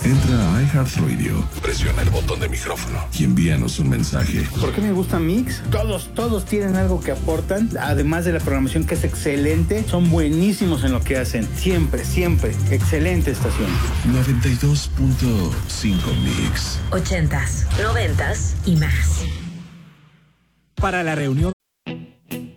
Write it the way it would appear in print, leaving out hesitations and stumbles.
Entra a iHeartRadio, presiona el botón de micrófono y envíanos un mensaje. ¿Por qué me gusta Mix? Todos tienen algo que aportan, además de la programación que es excelente, son buenísimos en lo que hacen. Siempre, excelente estación. 92.5 Mix. 80s, 90s y más. Para la reunión